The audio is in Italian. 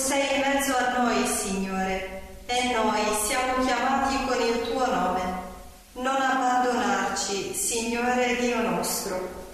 sei in mezzo a noi, Signore, e noi siamo chiamati con il tuo nome. Non abbandonarci, Signore Dio nostro.